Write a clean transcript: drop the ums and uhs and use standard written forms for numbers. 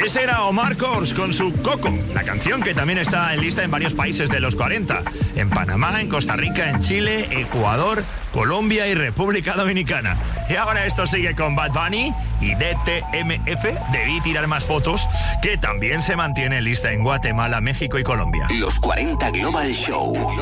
Ese era Omar Courtz con su Coco, la canción que también está en lista en varios países de los 40. En Panamá, en Costa Rica, en Chile, Ecuador, Colombia y República Dominicana. Y ahora esto sigue con Bad Bunny y DTMF, Debí Tirar Más Fotos, que también se mantiene en lista en Guatemala, México y Colombia. Los 40 Global Show.